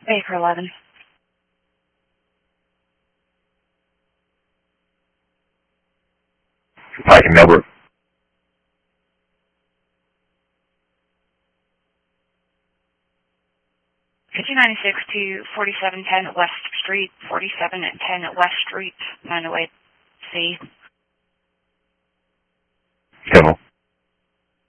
Baker 11. Pike and Melbourne. 296 to 4710 at West Street, 4710 at West Street, 908C. Civil.